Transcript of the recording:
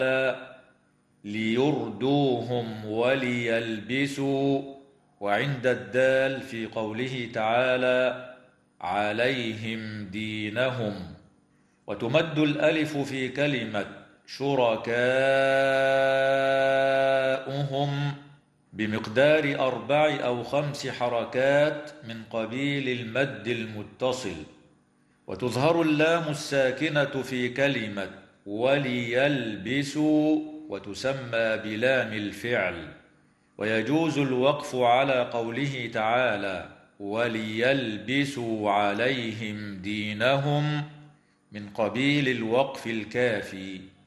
ليردوهم وليلبسوا. وعند الدال في قوله تعالى عليهم دينهم. وتمد الألف في كلمة شركاؤهم بمقدار 4 أو 5 حركات من قبيل المد المتصل. وتظهر اللام الساكنة في كلمة وليلبسوا وتسمى بلام الفعل. ويجوز الوقف على قوله تعالى وليلبسوا عليهم دينهم من قبيل الوقف الكافي.